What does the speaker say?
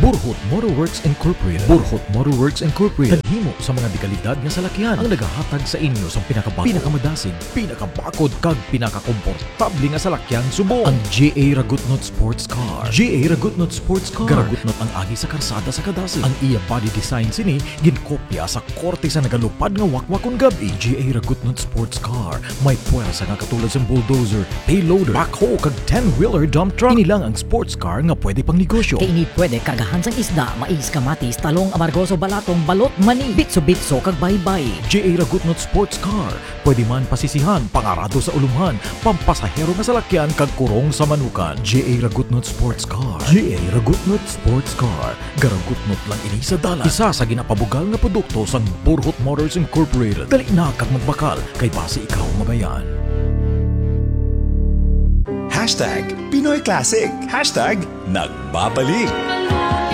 Burhot Motorworks Incorporated. Burhot Motorworks Incorporated. Naghimo sa mga dekalidad nga salakyan ang nagahatag sa inyo sa pinakamadasig, pinakabakod kag pinakakomportable nga salakyan subong. Ang GA Ragutnot Sports Car. GA Ragutnot Sports Car. Garagutnot ang agi sa karsada sa kadasig. Ang iya body design sini ginkopya sa korte sa nagalupad nga wakwakon gabi. GA Ragutnot Sports Car. May puwersa nga katulad sa bulldozer, payloader, backhoe kag 10-wheeler dump truck. Ini lang ang sports car nga pwede pang negosyo. Kay ini pwede kargahan sang isda, mais, kamatis, talong, amargoso, balatong, balot, mani, bitso-bitso kag baybay. GA Ragutnot Sports Car. Pwede man pasisihan, pangarado sa ulumhan, pampasahero nga salakyan kag kurong sa manukan. GA Ragutnot Sports Car. GA Ragutnot Sports Car. Garagutnot lang ini sa dalan. Isa sa ginapabugal nga produkto sang Burhot Motors Incorporated. Dali na kag magbakal kay base ikaw mabayan. Hashtag Pinoy Classic. Hashtag Nagbabalik.